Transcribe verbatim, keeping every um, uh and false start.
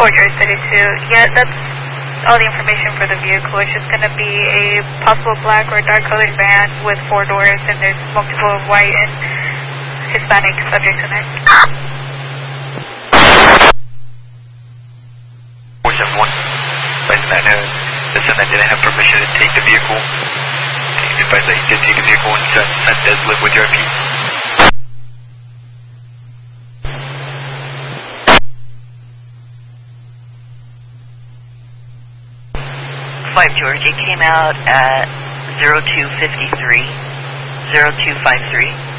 Fort George thirty-two. Yeah, that's all the information for the vehicle. It's just going to be a possible black or dark colored van with four doors, and there's multiple white and Hispanic subjects in it. four seven one. Advising that uh, the son that didn't have permission to take the vehicle. Advised that he did take the vehicle and son, son does live with your P. five George, it came out at zero two five three, zero two five three.